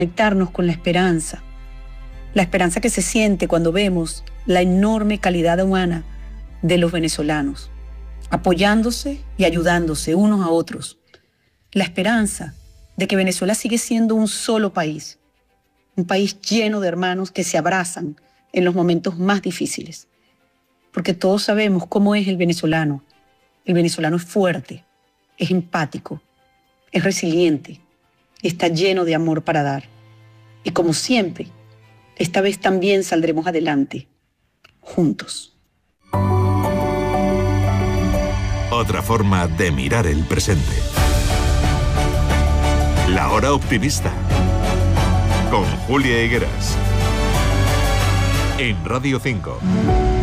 conectarnos con la esperanza que se siente cuando vemos la enorme calidad humana de los venezolanos, apoyándose y ayudándose unos a otros. La esperanza de que Venezuela sigue siendo un solo país, un país lleno de hermanos que se abrazan en los momentos más difíciles. Porque todos sabemos cómo es el venezolano. El venezolano es fuerte, es empático, es resiliente, está lleno de amor para dar. Y como siempre, esta vez también saldremos adelante, juntos. Otra forma de mirar el presente. La Hora Optimista. Con Julia Higueras. En Radio 5.